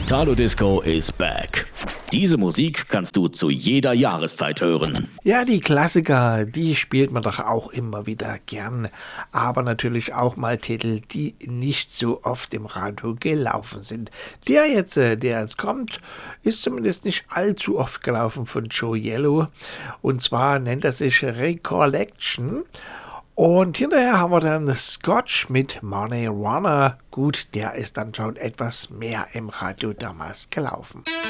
Italo Disco is back. Diese Musik kannst du zu jeder Jahreszeit hören. Ja, die Klassiker, die spielt man doch auch immer wieder gern. Aber natürlich auch mal Titel, die nicht so oft im Radio gelaufen sind. Der jetzt kommt, ist zumindest nicht allzu oft gelaufen von Joe Yellow. Und zwar nennt er sich Recollection. Und hinterher haben wir dann Scotch mit Money Runner. Gut, der ist dann schon etwas mehr im Radio damals gelaufen.